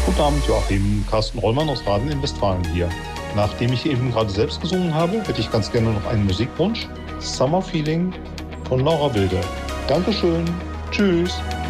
Guten Abend, Joachim. Carsten Rollmann aus Baden in Westfalen hier. Nachdem ich eben gerade selbst gesungen habe, hätte ich ganz gerne noch einen Musikwunsch. Summer Feeling von Laura Wilde. Dankeschön. Tschüss.